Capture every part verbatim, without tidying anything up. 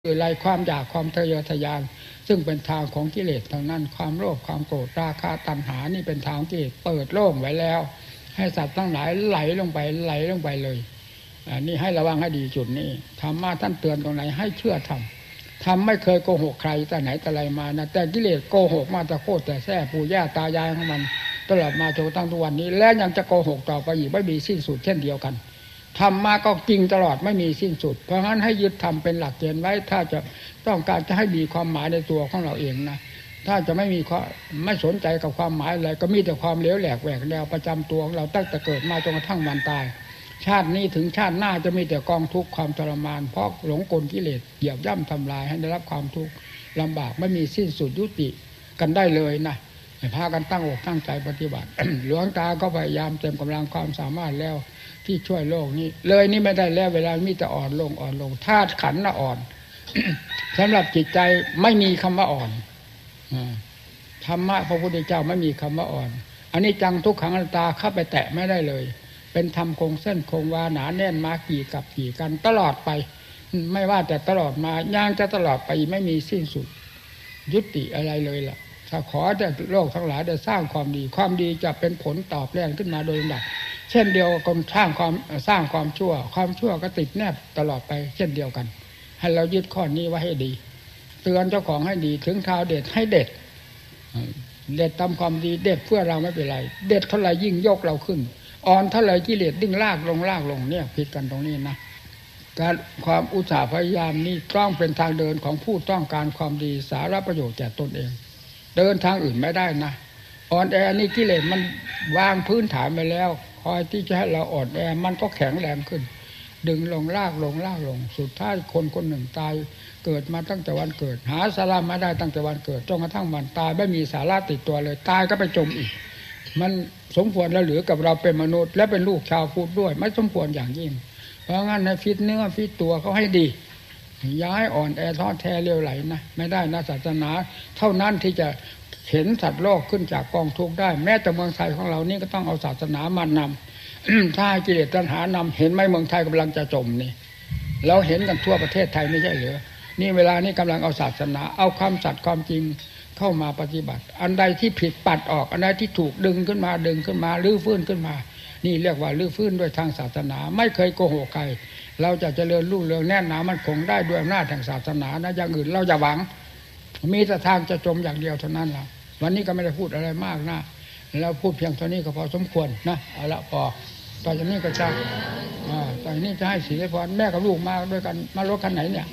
คือไรความอยากความทะเยอทะยานซึ่งเป็นทางของกิเลสทางนั้นความโลภความโกรธราคะตัณหานี่เป็นทางกิเลสเปิดโล่งไว้แล้วให้สัตว์ทั้งหลายไหลลงไปไหลลงไปเลยอันนี้ให้ระวังให้ดีจุดนี้ธรรมะท่านเตือนตรงไหนให้เชื่อธรรมธรรมไม่เคยโกหกใครแต่ไหนแต่ไรมานะแต่กิเลสโกหกมาแต่โคตรแต่แท้ปู่ย่าตายายของมันตลอดมาจนตั้งทุกวันนี้และยังจะโกหกต่อไปอีกไม่มีสิ้นสุดเช่นเดียวกันธรรมมาก็จริงตลอดไม่มีสิ้นสุดเพราะงั้นให้ยึดธรรมเป็นหลักเกณฑ์ไว้ถ้าจะต้องการจะให้มีความหมายในตัวของเราเองนะถ้าจะไม่มีไม่สนใจกับความหมายอะไรก็มีแต่ความเหลวแหลกแหวกแนวประจำตัวของเราตั้งแต่เกิดมาจนกระทั่งวันตายชาตินี้ถึงชาติหน้าจะมีแต่กองทุกข์ความทรมานเพราะหลงกลกิเลสเหยียบย่ำทำลายให้ได้รับความทุกข์ลำบากไม่มีสิ้นสุดยุติกันได้เลยนะพากันตั้งอกตั้งใจปฏิบัติ หลวงตาก็พยายามเต็มกำลังความสามารถแล้วที่ช่วยโลกนี้เลยนี่ไม่ได้แล้วเวลามีแต่อ่อนลงอ่อนลงธาตุขันธ์น่ะอ่อน สำหรับจิตใจไม่มีคำว่าอ่อนธรรมะพระพุทธเจ้าไม่มีคำว่าอ่อนอันนี้จังทุกขังอนัตตาเข้าไปแตะไม่ได้เลยเป็นธรรมคงเส้นคงวาหนาแน่นมากี่กับกี่กันตลอดไปไม่ว่าแต่ตลอดมาย่างจะตลอดไปไม่มีสิ้นสุดยุติอะไรเลยล่ะถ้าขอแต่โลกทั้งหลายได้สร้างความดีความดีจะเป็นผลตอบแทนขึ้นมาโดยลำดับเช่นเดียวกับคนสร้างความสร้างความชั่วความชั่วก็ติดแนบตลอดไปเช่นเดียวกันให้เรายึดข้อนี้ไว้ให้ดีเตือนเจ้าของให้ดีถึงคราวเด็ดให้เด็ดเด็ดทำความดีเด็ดเพื่อเราไม่เป็นไรเด็ดเท่าไรยิ่งยกเราขึ้นอ่อนเท่าไรกิเลสดิ้งลากลงลากลงเนี่ยผิดกันตรงนี้นะการความอุตสาห์พยายามนี่ต้องเป็นทางเดินของผู้ต้องการความดีสาระประโยชน์แก่ตนเองเดินทางอื่นไม่ได้นะอ่อนแอนี่กิเลสมันวางพื้นฐานไปแล้วคอยที่จะให้เราอ่อนแอมันก็แข็งแรงขึ้นดึงลงลากลงลากลงสุดท้ายคนคนหนึ่งตายเกิดมาตั้งแต่วันเกิดหาสาระไม่ได้ตั้งแต่วันเกิดจนกระทั่งวันตายไม่มีสาระติดตัวเลยตายก็ไปจมอีกมันสมควรแล้วหรือกับเราเป็นมนุษย์และเป็นลูกชาวพุทธด้วยไม่สมควรอย่างยิ่งเพราะงั้นในฟิตเนื้อฟิตตัวเขาให้ดีย้ายอ่อนแอท้อแท้เร็วไหลนะไม่ได้นะศาสนาเท่านั้นที่จะเห็นสัตว์โลกขึ้นจากกองทุกข์ได้แม้แต่เมืองไทยของเรานี่ก็ต้องเอาศาสนามานำ ถ้ากิเลสตัณหานำเห็นไหมเมืองไทยกำลังจะจมนี่เราเห็นกันทั่วประเทศไทยไม่ใช่เหรอนี่เวลานี้กำลังเอาศาสนาเอาความสัตย์ความจริงเข้ามาปฏิบัติอันใดที่ผิดปัดออกอันใดที่ถูกดึงขึ้นมาดึงขึ้นมาลื้อฟื้นขึ้นมานี่เรียกว่าลื้อฟื้นด้วยทางศาสนาไม่เคยโกหกใครเราจะเจริญรุ่งเรืองแน่นหนามันคงได้ด้วยอำนาจแห่งศาสนานะอย่างอื่นเราจะหวังมีแต่ทางจะจมอย่างเดียวเท่านั้นล่ะวันนี้ก็ไม่ได้พูดอะไรมากนะเราพูดเพียงเท่านี้ก็พอสมควรนะเอาละพอตอนนี้ก็จะอ่าตอนนี้จะให้ศีลพรแม่กับลูกมาด้วยกันมารถคันไหนเนี่ย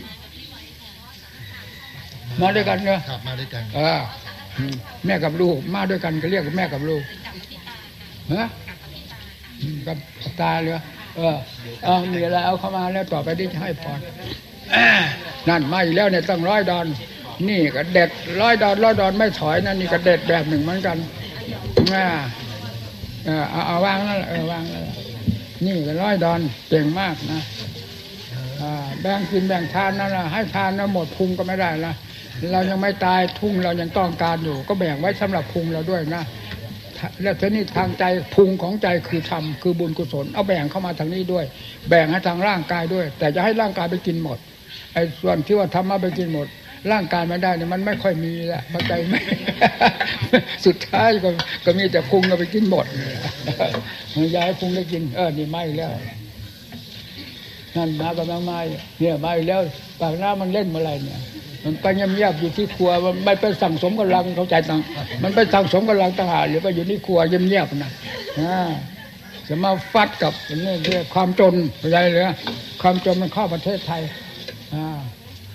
มาด้วยกันเนอะครับมาด้วยกันเออแม่กับลูกมาด้วยกันก็เรียกแม่กับลูกฮะกับตาเลยเออเออมีอะไรเอาเข้ามาแล้วต่อไปที่จะให้พรนั่นมาอีกแล้วเนี่ยตั้งร้อยดอนนี่ก็เด็ดร้อยดอนร้อยดอนไม่ถอยนั่นนี่ก็เด็ดแบบหนึ่งเหมือนกันง่าเออเอาเอาวางนั่นเออวางนั่นนี่ก็ร้อยดอนเก่งมากนะอ่าแบ่งกินแบ่งทานนั่นแหละให้ทานแล้วหมดพุงก็ไม่ได้นะเรายังไม่ตายทุ่งเรายังต้องการอยู่ก็แบ่งไว้สำหรับพุงเราด้วยนะแล้วทีนี้ทางใจพุงของใจคือธรรมคือบุญกุศลเอาแบ่งเข้ามาทางนี้ด้วยแบ่งให้ทางร่างกายด้วยแต่จะให้ร่างกายไปกินหมดไอ้ส่วนที่ว่าธรรมะไปกินหมดร่างกายไม่ได้เนี่ยมันไม่ค่อยมีแหละเข้าใจไหม สุดท้ายก็ก็มีแต่พุงเราไปกินหมดย้ายพุงได้กินเออนี่ไม่แล้วนั่นมากำลังมาเนี่ยมาแล้วปากน้ามันเล่นเมื่อไรเนี่ยมันไปเงียบๆอยู่ที่ครัวมันไม่ไปสั่งสมกำลังเข้าใจตังมันไปสั่งสมกำลังทหารหรือไปอยู่ที่ครัวเงียบๆนะจะมาฟัดกับนี่เรียกความจนเข้าใจเลยความจนมันเข้าประเทศไทยอ่า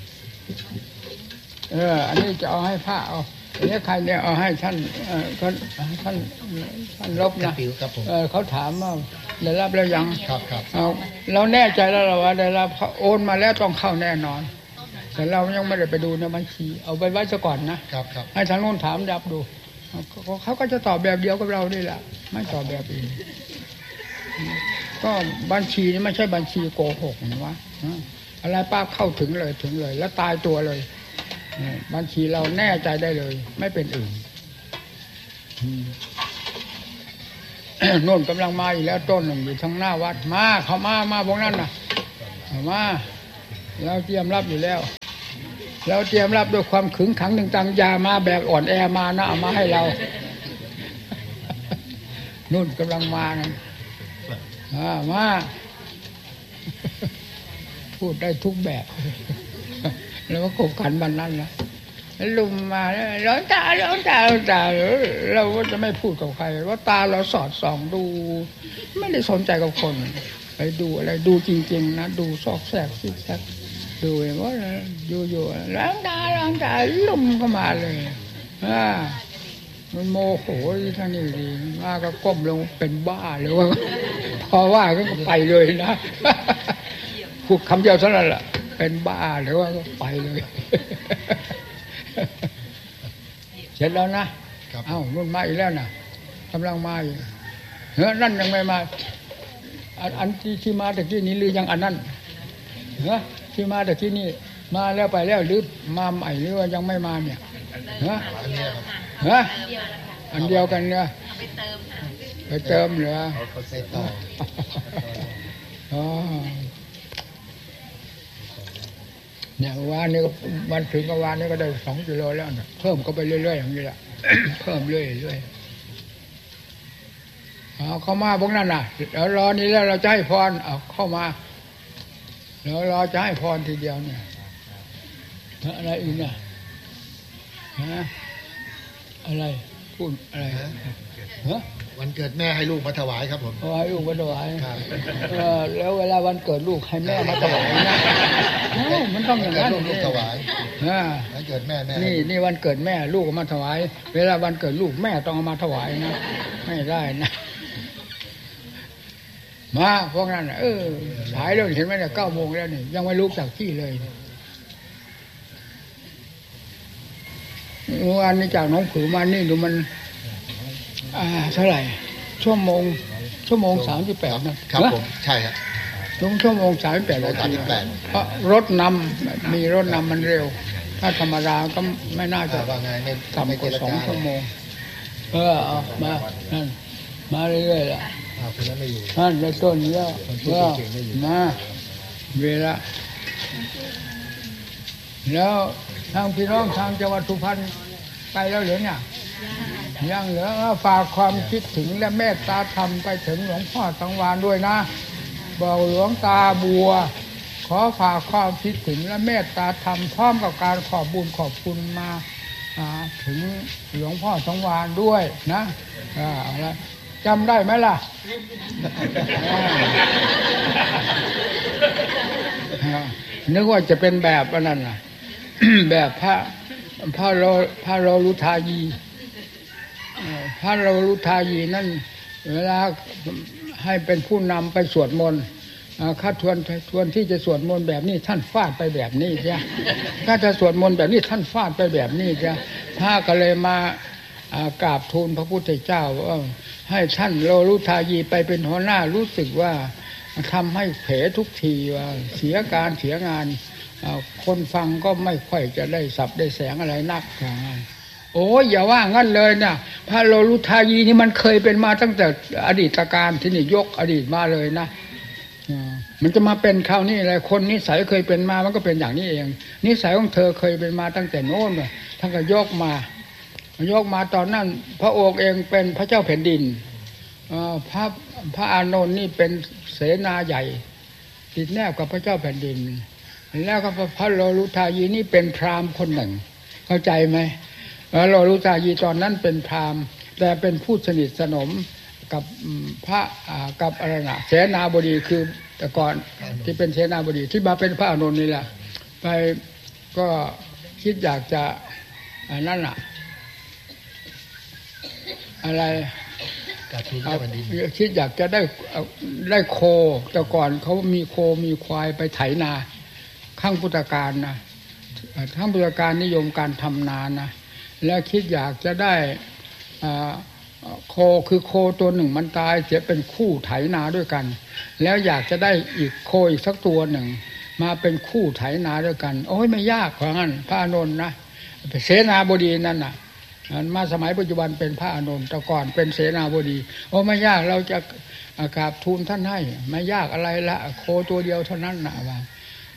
เอออันนี้จะเอาให้พระเอาอันนี้ใครเนี่ยเอาให้ท่านเออท่านท่านท่านลบนะเออเขาถามว่าได้รับแล้วยังครับครับเอาเราแน่ใจแล้วเราว่าได้รับโอนมาแล้วต้องเข้าแน่นอนแต่เรายังไม่ได้ไปดูในบัญชีเอาไปไว้ซะก่อนนะครับครับให้ทางโน้นถามดับดูเขาก็จะตอบแบบเดียวกับเรานี่แหละไม่ตอบแบบอื่นก็บัญชีนี่ไม่ใช่บัญชีโกหกนะวะอะไรป้าเข้าถึงเลยถึงเลยแล้วตายตัวเลยบัญชีเราแน่ใจได้เลยไม่เป็นอื่นโน่นกำลังมาอีกแล้วต้นหนึ่งอยู่ทางหน้าวัดมาเข้ามามาพวกนั้นน่ะมาเราเตรียมรับอยู่แล้วเราเตรียมรับด้วยความขึงขังตึงตังยามาแบกอ่อนแอมานะเอามาให้เรานุ่นกำลังมานะมาพูดได้ทุกแบบแล้วก็กบขันวันนั้นนะลุมมาร้อนตาร้อนตาร้อนตาเราก็จะไม่พูดกับใครว่าตาเราสอดส่องดูไม่ได้สนใจกับคนไปดูอะไรดูจริงๆนะดูซอกแซกซิกแซกดูว่าอยู่ๆร้อนตาร้อนตาลุมเข้ามาเลยอ่ามันโมโหที่ท่านนี่ดีมาก็ก้มลงเป็นบ้าเลยว่าพอว่าก็ไปเลยนะพูดคำเดียวเท่านั้นแหละเป็นบ้าหรือว่าก็ไปเลยเสร็จแล้วนะเอ้านุ่นมาอีกแล้วนะกำลังมาอยู่เฮ้ยนั่นยังไม่มาอันอันที่ที่มาแต่กี้นี้หรือยังอันนั้นเฮ้ยที่มาแต่กี้นี้มาแล้วไปแล้วหรือมาใหม่หรือว่ายังไม่มาเนี่ยเฮ้ยเฮ้ยอันเดียวกันเนี่ยไปเติมเหรอเขาเซ็ตต่ออ๋อเนี่ยวานนี้วันถึงกับวานนี้ก็ได้สองกิโลแล้วนะเพิ่มก็ไปเรื่อยๆอย่างนี้แหละ เพิ่มเรื่อยๆเอาเข้ามาพวกนั้นน่ะเดี๋ยวรอนี้แล้วเราจะให้พรเอาเข้ามาเดี๋ยวรอจะให้พรทีเดียวเนี่ยอะไรอีกเนี่ยฮะอะไรพูดอะไรฮะวันเกิดแม่ให้ลูกมาถวายครับผมให้ลูกมาถวายแล้วเวลาวันเกิดลูกให้แม่มาถวายนะมันต้องอย่างนั้นลูกถวายวันเกิดแม่แม่นี่นี่วันเกิดแม่ลูกมาถวายเวลาวันเกิดลูกแม่ต้องเอามาถวายนะไม่ได้นะมาพวกนั้นเออสายแล้วเห็นไหมเนี่ยเก้าโมงแล้วนี่ยังไม่ลุกจากที่เลยเมื่อวานนี้จากน้องผือมานี่ดูมันอ่าเท่าไหร่ชั่วโมงชั่วโมงสามสิบแปดนะครับผมใช่ครับลงชั่วโมงสามสิบแปดนาทีเพราะรถนำมีรถนำมันเร็วถ้าธรรมดาก็ไม่น่าจะต่ำกว่าสองชั่วโมงเออเอามานั่นมาเรื่อยๆล่ะนั่นในต้นนี้แล้วมาเวลาแล้วทางพี่น้องทางจังหวัดสุพรรณไปแล้วเหลือเนี่ยยังเหลือฝากความคิดถึงและเมตตาธรรมไปถึงหลวงพ่อสังวานด้วยนะบอกหลวงตาบัวขอฝากความคิดถึงและเมตตาธรรมพร้อมกับการขอบบุญขอบคุณมาถึงหลวงพ่อสังวานด้วยนะอะไรจำได้ไหมล่ะนึกว่าจะเป็นแบบนั่นน่ะแบบพระพระโลพระโลลุทายีพระโลลุทายีนั่นเวลาให้เป็นผู้นำไปสวดมนต์ข้าทวนทวนที่จะสวดมนต์แบบนี้ท่านฟาดไปแบบนี้ใช่ถ้าจะสวดมนต์แบบนี้ท่านฟาดไปแบบนี้ใช่พระก็เลยมากราบทูลพระพุทธเจ้าว่าให้ท่านโลลุทายีไปเป็นหัวหน้ารู้สึกว่าทำให้เผลอทุกทีว่าเสียการเสียงานคนฟังก็ไม่ค่อยจะได้สับได้แสงอะไรนักอย่างนั้นโอ้ยอย่าว่างั้นเลยเนี่ยพระโลลุทายีนี่มันเคยเป็นมาตั้งแต่อดีตการที่นี่ยกอดีตมาเลยนะมันจะมาเป็นคราวนี้อะไรคนนิสัยเคยเป็นมามันก็เป็นอย่างนี้เองนิสัยของเธอเคยเป็นมาตั้งแต่โน้นเลยท่านก็ยกมายกมาตอนนั้นพระองค์เองเป็นพระเจ้าแผ่นดินพระพระอานนท์นี่เป็นเสนาใหญ่ติดแนบกับพระเจ้าแผ่นดินแล้วก็พระโลลุทายีนี่เป็นพราหมณ์คนหนึ่งเข้าใจไหมโลลุทายีตอนนั้นเป็นพราหมณ์แต่เป็นผู้สนิทสนมกับพระกับอะไรนะเสนาบดีคือแต่ก่อนที่เป็นเสนาบดีที่มาเป็นพระอานนท์นี่แหละไปก็คิดอยากจะนั่นน่ะอะไรคิดอยากจะได้ได้โคแต่ก่อนเขามีโคมีควายไปไถนาข้างพุทธกาลนะข้างพุทธกาลนิยมการทำนานะแล้วคิดอยากจะได้โคคือโคตัวหนึ่งมันตายเสียเป็นคู่ไถนาด้วยกันแล้วอยากจะได้อีกโคอีกสักตัวหนึ่งมาเป็นคู่ไถนาด้วยกันโอ้ยไม่ยากเพราะงั้นพระอานนท์นะเสนาบดีนั่นน่ะมาสมัยปัจจุบันเป็นพระอานนท์แต่ก่อนเป็นเสนาบดีโอ้ไม่ยากเราจะกราบทูลท่านให้ไม่ยากอะไรละโคตัวเดียวเท่านั้นนะว่า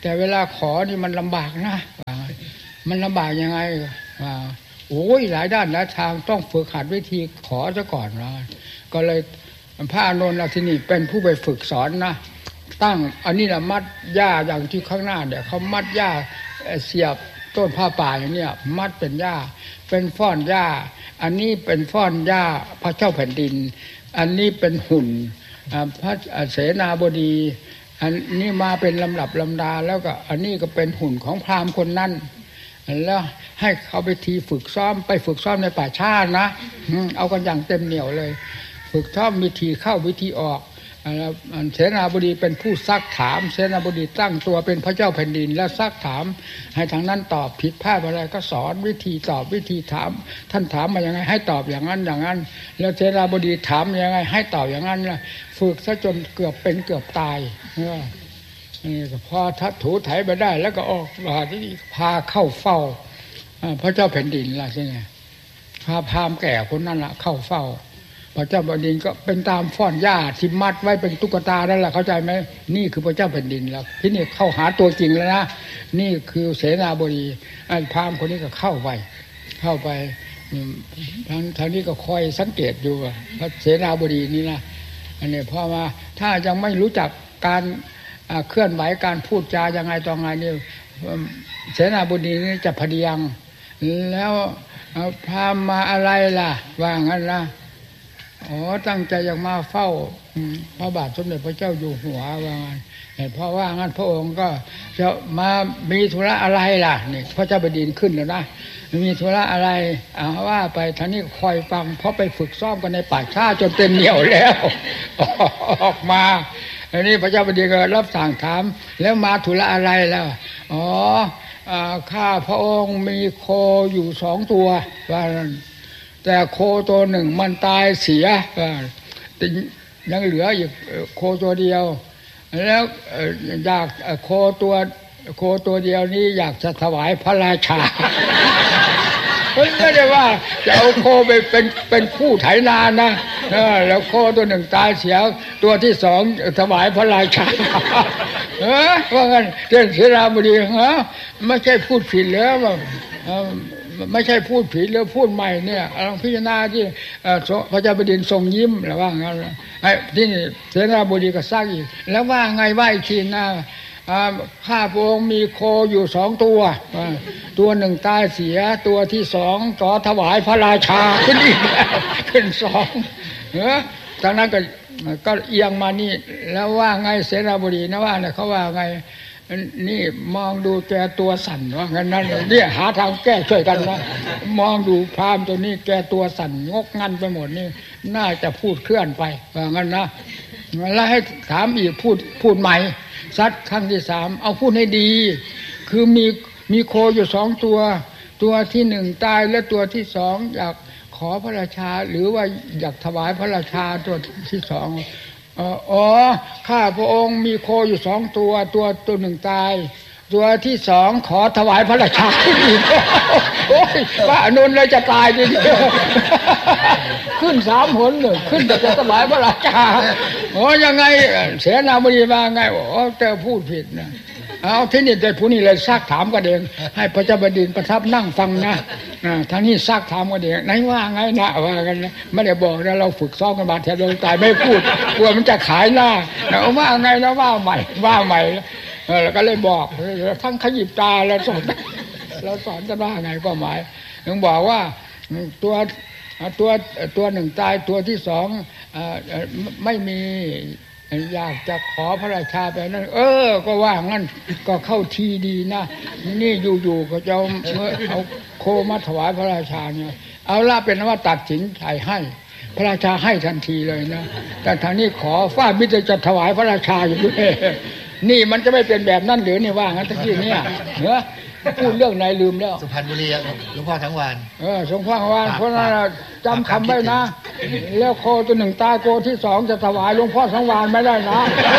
แต่เวลาขอนี่มันลำบากนะมันลำบากยังไงโอ้ยหลายด้านหลายทางต้องฝึกหัดวิธีขอซะก่อนนะก็เลยพระอานนท์เราที่นี่เป็นผู้ไปฝึกสอนนะตั้งอันนี้นะมัดหญ้าอย่างที่ข้างหน้าเดี๋ยวเขามัดหญ้าเสียบต้นผ้าป่าอย่างเนี้ยมัดเป็นหญ้าเป็นฟ้อนหญ้าอันนี้เป็นฟ้อนหญ้าพระเจ้าแผ่นดินอันนี้เป็นหุ่นพระเสนาบดีอันนี้มาเป็นลำดับลำดาแล้วก็อันนี้ก็เป็นหุ่นของพราหมณ์คนนั้นแล้วให้เขาไปทีฝึกซ้อมไปฝึกซ้อมในป่าช้านะเอากันอย่างเต็มเหนี่ยวเลยฝึกซ้อมวิธีเข้าวิธีออกเสนาบดีเป็นผู้ซักถามเสนาบดีตั้งตัวเป็นพระเจ้าแผ่นดินแล้วซักถามให้ทางนั้นตอบผิดพลาดอะไรก็สอนวิธีตอบวิธีถามท่านถามมาอย่างไงให้ตอบอย่างนั้นอย่างนั้นแล้วเสนาบดีถามยังไงให้ตอบอย่างนั้นล่ะฝึกซะจนเกือบเป็นเกือบตายนี่พอทัดถูไถไปได้แล้วก็ออกมาที่พาเข้าเฝ้าพระเจ้าแผ่นดินล่ะใช่ไหมพาพามแก่คนนั้นล่ะเข้าเฝ้าพระเจ้าแผ่นดินก็เป็นตามฟ้อนหญ้าที่มัดไว้เป็นตุ๊กตานั่นแหละเข้าใจไหมนี่คือพระเจ้าแผ่นดินแล้วที่นี่เข้าหาตัวจริงแล้วนะนี่คือเสนาบดีอันพราหมณ์คนนี้ก็เข้าไปเข้าไปทางทางนี้ก็คอยสังเกตอยู่พระเสนาบดีนี่นะอันนี้พอมาถ้ายังไม่รู้จักการเคลื่อนไหวการพูดจายังไงต่อไงนี่เสนาบดีนี่จะพเดียงแล้วพราหมณ์มาอะไรล่ะว่างั้นนะอ๋อตั้งใจอยากมาเฝ้าพระบาทสมเด็จพระเจ้าอยู่หัวว่างั้นเพราะว่างั้นพระองค์ก็จะมามีธุระอะไรล่ะนี่พระเจ้าแผ่นดินขึ้นแล้วนะมีธุระอะไรเอาว่าไปท่านี้คอยฟังเพราะไปฝึกซ้อมกันในป่าช้าจนเต็มเหนี่ยวแล้วออกมาอันนี้พระเจ้าแผ่นดินก็รับสั่งถามแล้วมาธุระอะไรแล้วอ๋อข้าพระองค์มีโคอยู่สองตัวว่าแต่โคตัวหนึ่งมันตายเสียแต่ยังเหลืออีกโคตัวเดียวแล้วอยากโคตัวโคตัวเดียวนี้อยากจะถวายพระราชาไม่ได้ว่าจะเอาโคไปเป็นเป็นผู้ไถนานะแล้วโคตัวหนึ่งตายเสียตัวที่สองถวายพระราชาเออว่างั้นเจ้าเสนาบดีฮะไม่ใช่พูดผิดแล้วไม่ใช่พูดผิดหรือพูดใหม่เนี่ยลองพิจารณาที่พระเจ้าแผ่นดินทรงยิ้มแล้วว่างั้นไอ้ที่นี่เสนาบดีก็ซักอีกแล้วว่าไงว่าอีกทีนะข้าพระองค์มีโคอยู่สองตัวตัวหนึ่งตายเสียตัวที่สองขอถวายพระราชาขึ้นอีกขึ้นสองเออจากนั้นก็ก็เอียงมานี่แล้วว่าไงเสนาบดีนะว่าเนี่ยเขาว่าไงนี่มองดูแกตัวสั่นว่างั้นนั่นเนี่ยหาทางแก้ช่วยกันนะมองดูพราหมณ์ตัวนี้แกตัวสั่นงกงันไปหมดนี่น่าจะพูดเคลื่อนไปว่างั้นนะแล้วให้ถามอีกพูดพูดใหม่ซัดครั้งที่สามเอาพูดให้ดีคือมีมีโคอยู่สองตัวตัวที่หนึ่งตายและตัวที่สองอยากขอพระราชาหรือว่าอยากถวายพระราชาตัวที่สองอ๋อข้าพระองค์มีโคอยู่สองตัวตัวตัวหนึ่งตายตัวที่สองขอถวายพระราชาอีกโอ้ยพระอนุนเลยจะตายทีเดียวขึ้นสามหนเลยขึ้นแต่จะถวายพระราชาโอ้ยังไงเสนาบดีมาไงโอ้เจ้าพูดผิดนะเอาที่นี่แต่ผู้นี้เลยซักถามกันเองให้พระเจ้าแผ่นดินประทับนั่งฟังนะท่านนี้ซักถามกันเองไหนว่าไงนะว่ากันนะไม่ได้บอกนะเราฝึกซ้อมกันมาแทนเราตายไม่พูดกลัวมันจะขายหน้านะว่าไงนะว่าใหม่ว่าใหม่แล้วก็เลยบอกทั้งขยิบตาแล้วสอนแล้วสอนจะว่าไงก็หมายยังบอกว่าตัวตัวตัวหนึ่งตายตัวที่สองไม่มีอยากจะขอพระราชาไปนั่นเออก็ว่างั้นก็เข้าทีดีนะนี่อยู่ๆก็จะเอาโคมาถวายพระราชาเนี่ยเอาละเป็นว่าตัดสินใจให้พระราชาให้ทันทีเลยนะแต่ทางนี้ขอฝ้ามิตรจะถวายพระราชาอยู่ด้วยนี่มันจะไม่เป็นแบบนั้นหรือนี่ว่างั้นตะกี้เนี่ยเนอะพูดเรื่องไหนลืมแล้วสุพรรณบุรีหลวงพ่อทั้งวันเออหลวงพ่อทั้งวันเพราะนั้นจำคำไว้นะแล้วโคตัวหนึ่งตายโคที่สองจะถวายหลวงพ่อทั้งวันไม่ได้นะ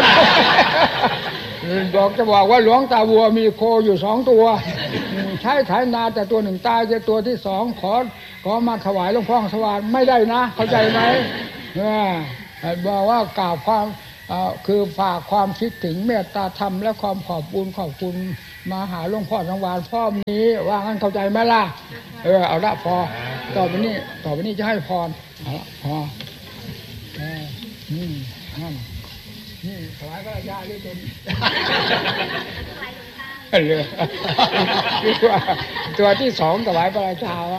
บอกจะบอกว่าหลวงตาบัวมีโคอยู่สองตัวใช้ไถนาแต่ตัวหนึ่งตายแต่ตัวที่สองขอขอมาถวายหลวงพ่อทั้งวันไม่ได้นะเข้าใจไหมเออบอกว่ากล่าวความคือฝากความคิดถึงเมตตาธรรมและความขอบคุณขอบคุณมาหาหลวงพ่อสังวานพ่อนี้ว่างั้นเข้าใจไหมล่ะเออเอาละพอต่อไปนี้ต่อไปนี้จะให้พรเอาละพอเออนี่นั่นนี่ถวายพระยาหรือเป็นเลยตัวตัวที่สองถวายพระราชาวะ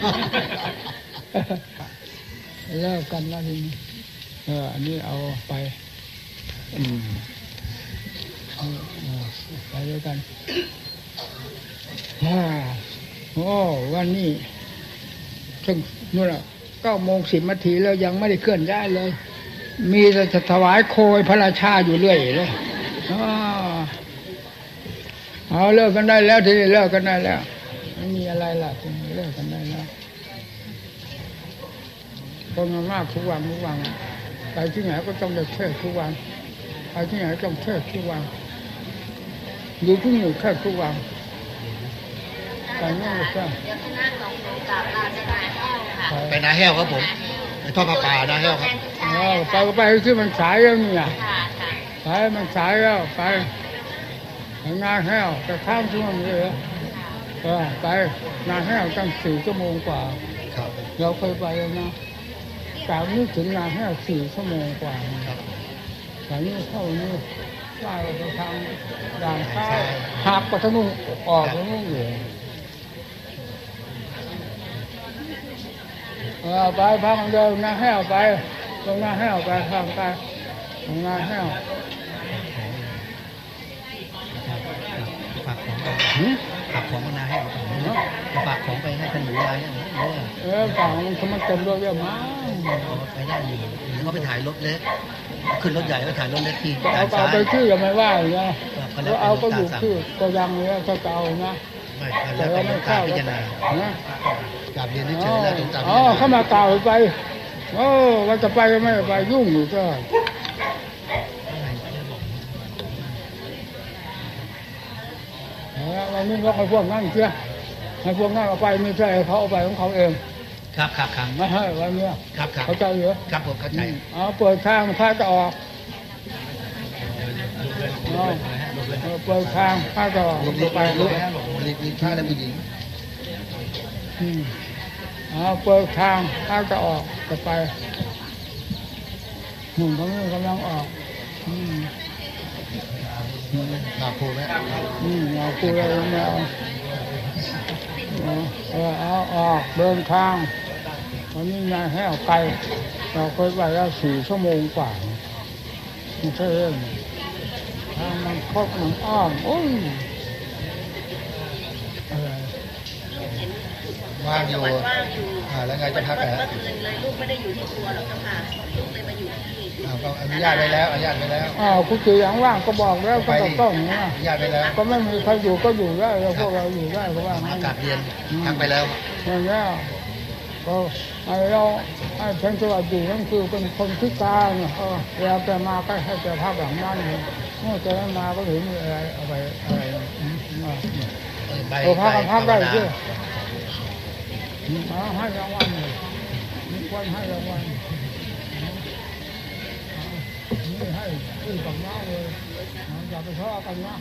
เลิกกันแล้วทีนี้เอออันนี้เอาไปอืมไปด้วยกันฮ่าโอ้วันนี้ถึงนู่นละเก้าโมงสิบนาทีแล้วยังไม่ได้เคลื่อนย้ายเลยมีแต่จะถวายโคยพระราชาอยู่เรื่อยเลยเอาเลิกกันได้แล้วทีนี้เลิกกันได้แล้วไม่มีอะไรล่ะทีนี้เลิกกันได้แล้วคนมากทุกวันทุกวันไปที่ไหนก็ต้องเทศทุกวันไปที่ไหนต้องเทศทุกวันอยู่ที่นี่แค่ทุกวันไปนี่ก็ใช่ไปนาแห้วครับผมไปทอดผ้าป่านาแห้วครับไปก็ไปที่มันสายแล้วเนี่ยไปมันสายแล้วไปนาแห้วจะข้ามช่วงนี้เหรอไปนาแห้วตั้งสี่ชั่วโมงกว่าเราเคยไปแล้วนะจากนี้ถึงนาแห้วสี่ชั่วโมงกว่าจากนี้เข้านี่ไล่ไปทางด่านซ้ายหักไปทางนู้นออกทางนู้นอยู่ไปพักเดินนาแห้วไปตรงนาแห้วไปทางไปตรงนาแห้วฝากของฝากของมานาแห้วฝากของไปให้ขนมยายเนี่ยเออฝากมันเขามันเต็มรถเยอะมากไปได้อยู่เขาไปถ่ายรถเล็กขึ้นรถใหญ่ไปถ่ายรถเล็กที่เอาเอาไปชื่อยังไม่ว่าเลยนะแล้วเอาก็อยู่ชื่อก็ยังเนี้ยก็เอานะไม่แล้วแต่ไม่เข้าพิจารณานะกราบเรียนที่เฉยแล้วถึงตามอ๋อเข้ามากล่าวไปโอ้ว่าจะไปก็ไม่ไปยุ่งอยู่ก็วันนี้ก็ให้พวกนั่งเชื่อให้พวกนั่งเอาไปไม่ใช่เขาเอาไปของเขาเองครับครับครับไม่ให้วันนี้ครับครับเข้าใจเหรอครับผมเข้าใจอ๋อเปิดทางพาจะออกเปิดทางพาจะออกไปลุกลีกลีกท่าแล้วผู้หญิงอ๋อเปิดทางพาจะออกจะไปหนุ่มเขากำลังออกหนาคูไหมอืมหนาคูอะไรไม่เอาเออเอาออกเดินทางวันนี้นายแห้วไกลเราเคยไปแล้วสี่ชั่วโมงกว่าไม่ใช่เรื่องทางมันคดมันอ้อมโอ้ยว่างอยู่อ่าแล้วไงจะพักเหรอเลยลูกไม่ได้อยู่ที่ตัวหรอกค่ะลูกเลยมาอยู่ที่อ้าวก็อนุญาตไปแล้วอนุญาตไปแล้วอ้าวคุณจีอย่างว่างก็บอกแล้วก็ต้องนะอนุญาตไปแล้วก็ไม่มีใครอยู่ก็อยู่ได้แล้วพวกเราอยู่ได้เพราะว่าอากาศเย็นพักไปแล้วอย่างนี้ก็ไอ้เราไอ้เพียงแต่ว่าอยู่นั่นคือเป็นคนพิการเนี่ยเออเวลาแกมาก็ให้แกพักแบบนั้นเมื่อแกไม่มาก็ถือมีอะไรเอาไปอะไรโอ้พักพักได้ด้วยมาให้รางวัลเลยมีคนให้รางวัลนี่ให้ขึ้นกับน้าเลยอย่าไปทะเลาะกันนะ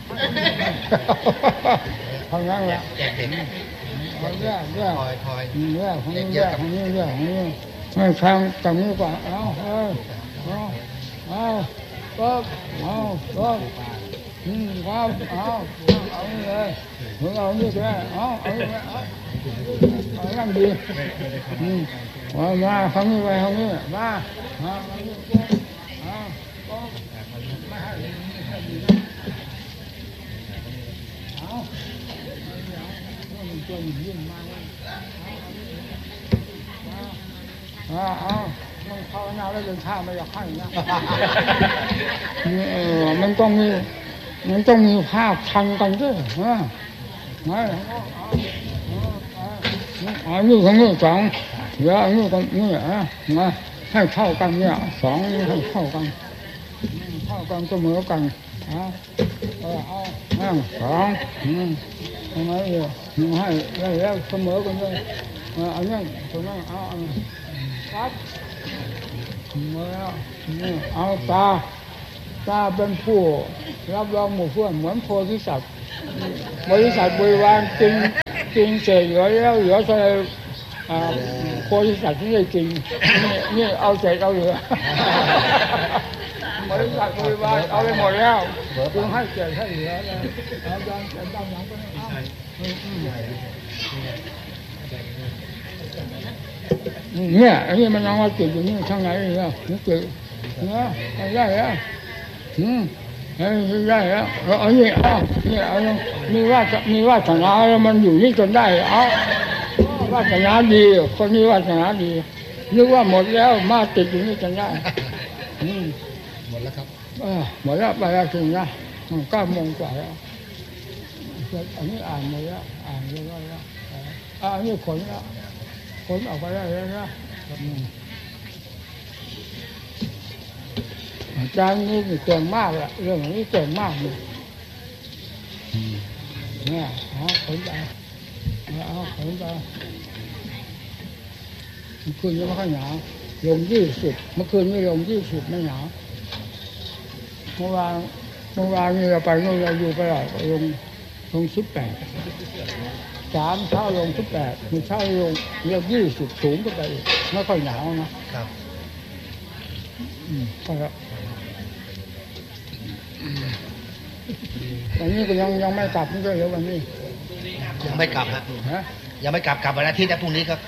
ทางนั้นแหละเด็กๆเรื่องเรื่องเรื่องของนี้เรื่องของนี้เรื่องของนี้ไม่ฟังตรงนี้ก่อนเอาเอาเอาเอาก็เอาก็อืมครับเอาเอาเลยมึงเอานี่แค่เอาเอาเอาเอานั่งดีอืมมามาทางนี้ไปทางนี้มามาทางนี้เอาก็ไม่ให้ไม่ให้ดีนะเอามันตัวยิ่งมากอ่าเอามันภาวนาแล้วเดินท่าไม่อยากให้นะเออมันต้องมีมันต้องมีภาพทันกันด้วยนะไม่อันนี้ของนี่สองเดี๋ยวอันนี้กันนี่อ่ะมาให้เท่ากันเนี่ยสองนี้ให้เท่ากันเท่ากันเสมอกันอ่ะเออเอาห้าสองทำไมเนี่ยให้แล้วเสมอกันเลยอันนี้ตรงนั้นเอาครับเอาตาตาเป็นผู้รับรองหมู่เพื่อนเหมือนโพธิสัตว์บริษัทบริวารจริงจริงเสร็จเหลือแล้วเหลือใส่โพธิสัตว์ที่ได้จริงนี่เอาเสร็จเอาเหลือบริษัทบริวารเอาไปหมดแล้วจึงให้เสร็จให้เหลือแล้วอาจารย์เสร็จบ้างหลังก็ไม่เอาเนี่ยอันนี้มันยังว่าติดอยู่นี่ข้างในเนี่ยนี่ติดเนี่ยได้แล้วอืมได้แล้วเอานี่เอานี่เอามีว่ามีวาสนาแล้วมันอยู่นี่จนได้เอาวาสนาดีคนนี้วาสนาดีนึกว่าหมดแล้วมาติดอยู่นี่จนได้อืมหมดแล้วครับเออหมดแล้วไปแล้วถึงนะเก้าโมงกว่าแล้วอันนี้อ่านหมดแล้วอ่านเรียบร้อยแล้วอันนี้ขนแล้วขนออกไปได้แล้วนะอาจารย์นี่เก่งมากละเรื่องนี้เก่งมากเลยเนี่ยเอาขนไปเอาขนไปเมื่อคืนยังไม่ค่อยหนาวลงยี่สิบเมื่อคืนไม่ลงยี่สิบไม่หนาวเมื่อวานเมื่อวานนี่เราไปนู่นเราอยู่ไปหลายลงลงสิบแปดสามเช้าลงสิบแปดมีเช้าลงเรียกยี่สิบสูงก็ไปไม่ค่อยหนาวนะครับอืมก็แล้ววันนี้ก็ยังยังไม่กลับนี่ก็เดี๋ยววันนี้ยังไม่กลับฮะยังไม่กลับกลับวันอาทิตย์นะพรุ่งนี้ครับ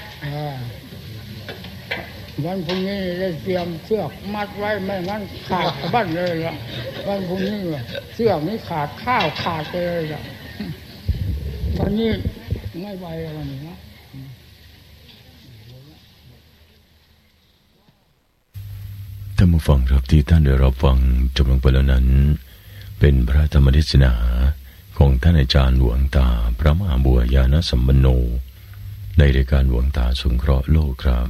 วันพรุ่งนี้ได้เตรียมเชือกมัดไว้ไม่งั้นขาดบ้านเลยล่ะวันพรุ่งนี้เชือกนี้ขาดข้าวขาดเลยล่ะวันนี้ไม่ไหววันนี้นะท่านผู้ฟังครับที่ท่านได้รับฟังจบลงไปแล้วนั้นเป็นพระธรรมเทศนาของท่านอาจารย์หลวงตาพระมหาบัวญาณสัมปันโนในรายการหลวงตาสงเคราะห์โลกครับ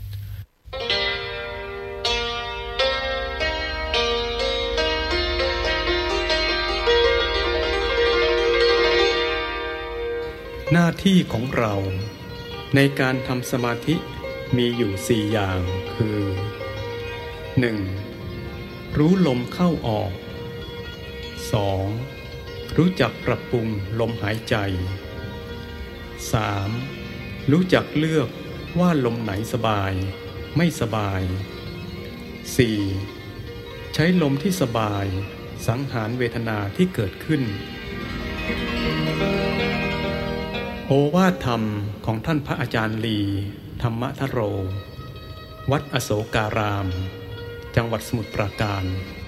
หน้าที่ของเราในการทำสมาธิมีอยู่สี่อย่างคือ หนึ่ง. รู้ลมเข้าออก สอง. รู้จักปรับปรุงลมหายใจ สาม. รู้จักเลือกว่าลมไหนสบายไม่สบาย สี่. ใช้ลมที่สบายสังหารเวทนาที่เกิดขึ้นโอวาทธรรมของท่านพระอาจารย์ลีธรรมทโรวัดอโศการามจังหวัดสมุทรปราการ